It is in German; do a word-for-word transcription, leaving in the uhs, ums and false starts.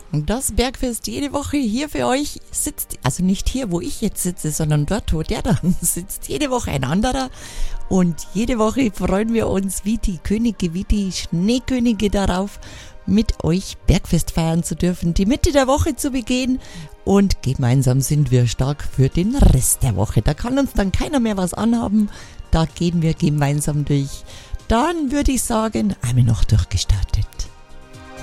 Das Bergfest jede Woche hier für euch sitzt, also nicht hier, wo ich jetzt sitze, sondern dort, wo der da sitzt, jede Woche ein anderer. Und jede Woche freuen wir uns wie die Könige, wie die Schneekönige darauf, mit euch Bergfest feiern zu dürfen, die Mitte der Woche zu begehen. Und gemeinsam sind wir stark für den Rest der Woche. Da kann uns dann keiner mehr was anhaben. Da gehen wir gemeinsam durch. Dann würde ich sagen, einmal noch durchgestartet.